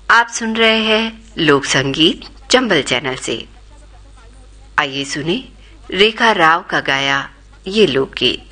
आप सुन रहे हैं लोक संगीत चंबल चैनल से। आइए सुने रेखा राव का गाया ये लोकगीत।